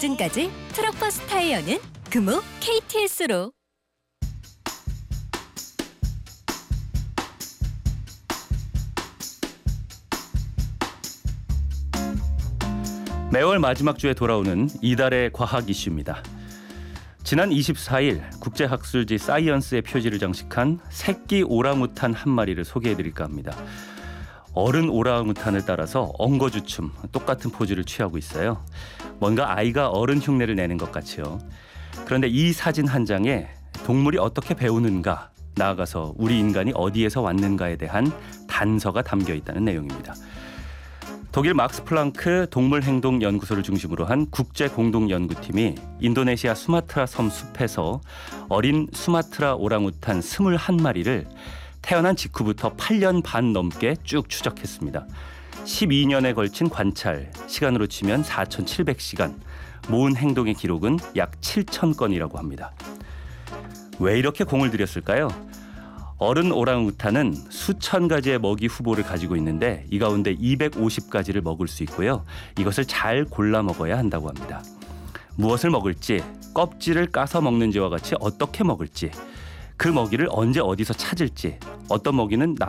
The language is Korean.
보증까지 트럭버스 타이어는 금호 KTS로. 매월 마지막 주에 돌아오는 이달의 과학 이슈입니다. 지난 24일 국제학술지 사이언스의 표지를 장식한 새끼 오랑우탄 한 마리를 소개해드릴까 합니다. 어른 오랑우탄을 따라서 엉거주춤 똑같은 포즈를 취하고 있어요. 뭔가 아이가 어른 흉내를 내는 것 같지요. 그런데 이 사진 한 장에 동물이 어떻게 배우는가, 나아가서 우리 인간이 어디에서 왔는가에 대한 단서가 담겨 있다는 내용입니다. 독일 막스 플랑크 동물행동연구소를 중심으로 한 국제공동연구팀이 인도네시아 수마트라 섬 숲에서 어린 수마트라 오랑우탄 21마리를 태어난 직후부터 8년 반 넘게 쭉 추적했습니다. 12년에 걸친 관찰, 시간으로 치면 4,700시간, 모은 행동의 기록은 약 7,000건이라고 합니다. 왜 이렇게 공을 들였을까요? 어른 오랑우탄은 수천 가지의 먹이 후보를 가지고 있는데 이 가운데 250가지를 먹을 수 있고요. 이것을 잘 골라 먹어야 한다고 합니다. 무엇을 먹을지, 껍질을 까서 먹는지와 같이 어떻게 먹을지, 그 먹이를 언제 어디서 찾을지, 어떤 먹이는